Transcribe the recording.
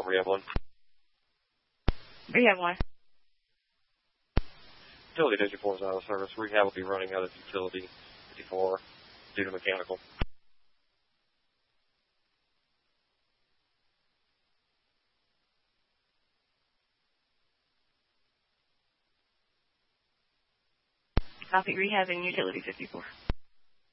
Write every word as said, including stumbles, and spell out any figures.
Rehab one. Rehab one. Utility fifty-four is out of service. Rehab will be running out of utility fifty-four due to mechanical. Copy. Rehab and utility fifty-four.